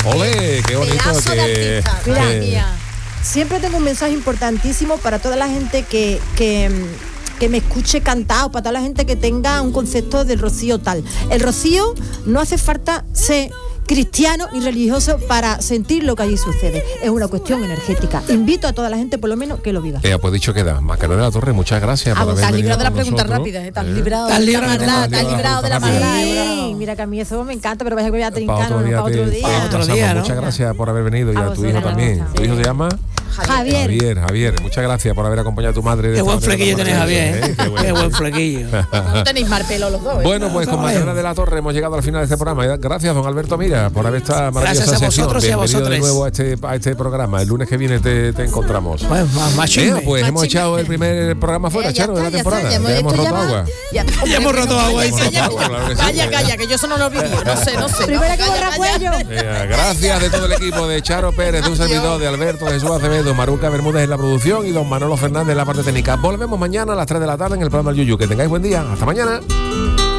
Ole, qué bonito. Pedazo de artista. Mira, siempre tengo un mensaje importantísimo para toda la gente que me escuche cantar, o para toda la gente que tenga un concepto del rocío tal. El rocío no hace falta ser cristiano ni religioso para sentir lo que allí sucede. Es una cuestión energética. Invito a toda la gente, por lo menos, que lo viva. Pues dicho queda. Macarena de la Torre, muchas gracias por haber Estás venido librado de las con preguntas nosotros. rápidas, estás librado Estás de la librado de maldad, la- estás librado de la maldad. Sí, mira que a mí eso me encanta, pero vaya que voy a Para trincar, otro no, día, para otro día. Para otro pasamos. día, ¿no? Muchas gracias por haber venido y A a tu hijo vosotros, también. gracias. ¿Tu hijo se llama? Javier. Javier, muchas gracias por haber acompañado a tu madre. de Qué buen esta manera flequillo tan tenés, Javier, maravillosa, Qué buen flequillo. No tenéis mal pelo los dos. Bueno, pues con Macarena de la Torre hemos llegado al final de este programa. Gracias, don Alberto Mira, por haber esta maravillosa Gracias a sesión. vosotros y a Bienvenido de vosotros. nuevo a este programa. El lunes que viene te encontramos. Pues, más chisme. Pues Más hemos chisme. echado el primer programa fuera, Charo, de la temporada. Ya hemos roto hecho agua. Ya hemos roto agua, hemos roto agua, claro que sí. Calla, que yo eso no lo vi. No sé. Primero que Calla, borra calla. cuello. Gracias de todo el equipo de Charo Pérez, de un servidor, de Alberto Jesús Acevedo, Maruca Bermúdez en la producción y don Manolo Fernández en la parte técnica. Volvemos mañana a las 3 de la tarde en el programa del Yuyu. Que tengáis buen día. Hasta mañana.